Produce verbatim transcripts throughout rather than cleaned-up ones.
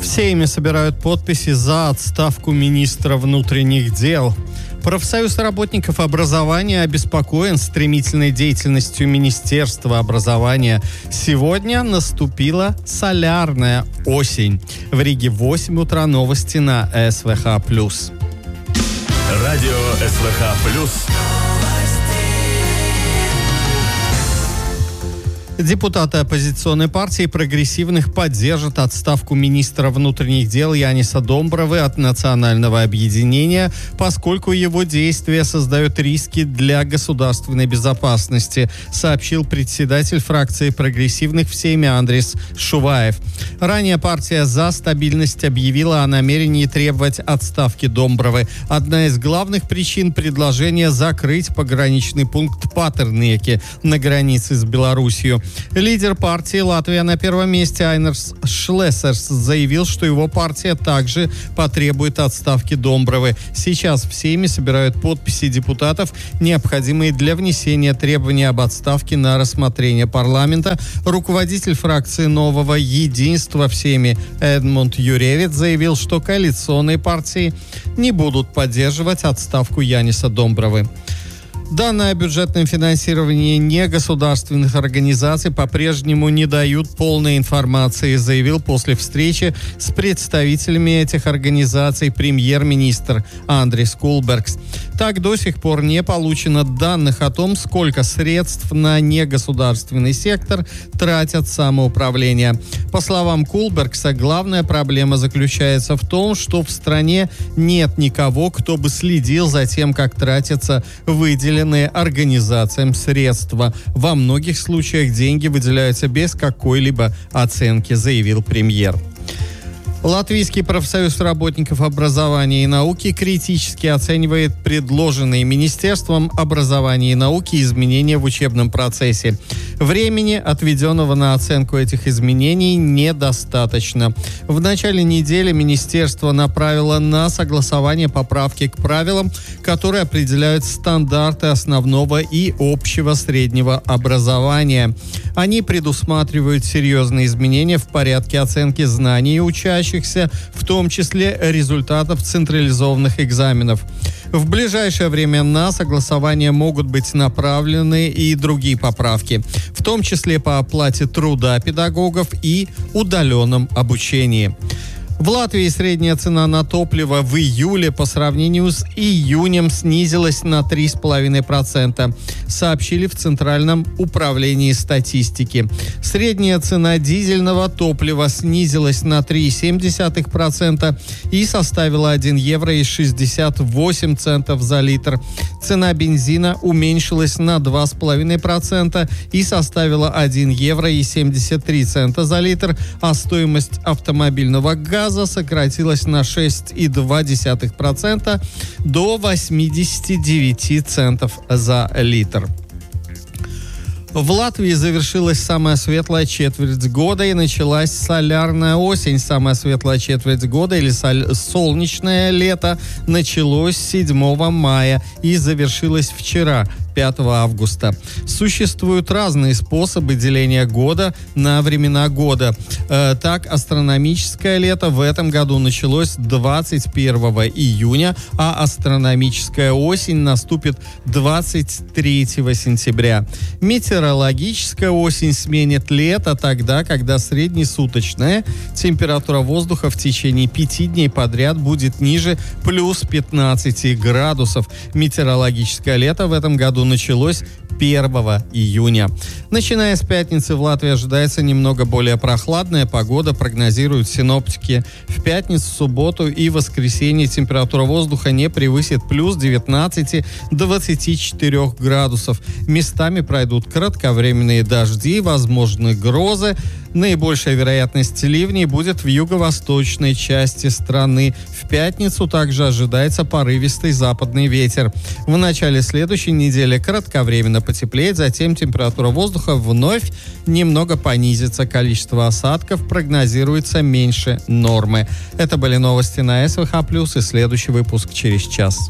Сейме собирают подписи за отставку министра внутренних дел. Профсоюз работников образования обеспокоен стремительной деятельностью Министерства образования. Сегодня наступила солярная осень. В Риге в восемь утра новости на эс вэ ха плюс. Радио эс вэ ха плюс. Депутаты оппозиционной партии прогрессивных поддержат отставку министра внутренних дел Яниса Домбровы от национального объединения, поскольку его действия создают риски для государственной безопасности, сообщил председатель фракции прогрессивных в Сейме Андрис Шуваев. Ранее партия «За стабильность» объявила о намерении требовать отставки Домбровы. Одна из главных причин предложения закрыть пограничный пункт Патернеки на границе с Белоруссией. Лидер партии «Латвия на первом месте» Айнерс Шлессерс заявил, что его партия также потребует отставки Домбровы. Сейчас в Сейме собирают подписи депутатов, необходимые для внесения требований об отставке на рассмотрение парламента. Руководитель фракции «Нового единства» в Сейме Эдмунд Юревец заявил, что коалиционные партии не будут поддерживать отставку Яниса Домбровы. Данные о бюджетном финансировании негосударственных организаций по-прежнему не дают полной информации, заявил после встречи с представителями этих организаций премьер-министр Андрис Кулбергс. Так, до сих пор не получено данных о том, сколько средств на негосударственный сектор тратят самоуправление. По словам Кулбергса, главная проблема заключается в том, что в стране нет никого, кто бы следил за тем, как тратятся выделенные организациям средства. Во многих случаях деньги выделяются без какой-либо оценки, заявил премьер. Латвийский профсоюз работников образования и науки критически оценивает предложенные Министерством образования и науки изменения в учебном процессе. Времени, отведенного на оценку этих изменений, недостаточно. В начале недели Министерство направило на согласование поправки к правилам, которые определяют стандарты основного и общего среднего образования. Они предусматривают серьезные изменения в порядке оценки знаний учащихся, в том числе результатов централизованных экзаменов. В ближайшее время на согласование могут быть направлены и другие поправки, в том числе по оплате труда педагогов и удаленном обучении. В Латвии средняя цена на топливо в июле по сравнению с июнем снизилась на три целых пять десятых процента, сообщили в Центральном управлении статистики. Средняя цена дизельного топлива снизилась на три целых семь десятых процента и составила один евро и шестьдесят восемь центов за литр. Цена бензина уменьшилась на два целых пять десятых процента и составила один евро и семьдесят три цента за литр, а стоимость автомобильного газа сократилась на шесть целых два десятых процента до восемьдесят девять центов за литр. В Латвии завершилась самая светлая четверть года и началась солярная осень. Самая светлая четверть года или соль- солнечное лето началось седьмого мая и завершилось вчера, пятого августа. Существуют разные способы деления года на времена года. Э, так, астрономическое лето в этом году началось двадцать первого июня, а астрономическая осень наступит двадцать третьего сентября. Метеорологическая осень сменит лето тогда, когда среднесуточная температура воздуха в течение пяти дней подряд будет ниже плюс пятнадцати градусов. Метеорологическое лето в этом году началось первого июня. Начиная с пятницы в Латвии ожидается немного более прохладная погода, прогнозируют синоптики. В пятницу, субботу и воскресенье температура воздуха не превысит плюс девятнадцати двадцати четырёх градусов. Местами пройдут кратковременные дожди, возможны грозы. Наибольшая вероятность ливней будет в юго-восточной части страны. В пятницу также ожидается порывистый западный ветер. В начале следующей недели кратковременно потеплеет, затем температура воздуха вновь немного понизится. Количество осадков прогнозируется меньше нормы. Это были новости на эс вэ ха плюс, и следующий выпуск через час.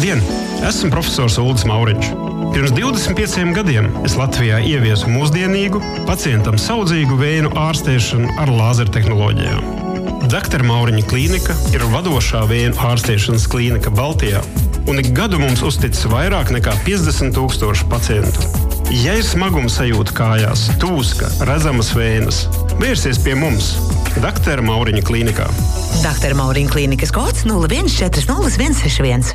Labdien! Esmu profesors Uldis Mauriņš. Pirms divdesmit pieciem gadiem es Latvijā ieviesu mūsdienīgu, pacientam saudzīgu vēju ārstēšanu ar lāzertehnoloģijām. Dakter Mauriņa klīnika ir vadošā vēju ārstēšanas klīnika Baltijā, un ik gadu mums uztic vairāk nekā piecdesmit tūkstoši pacientu. Ja ir smaguma sajūta kājās, tūska, redzamas vējas, vērsies pie mums, Dakter Mauriņa klīnikā. Dakter Mauriņa klīnikas kods nulle viens četri nulle viens seši viens.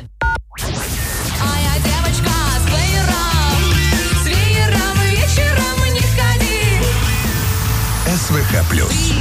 СВХ плюс.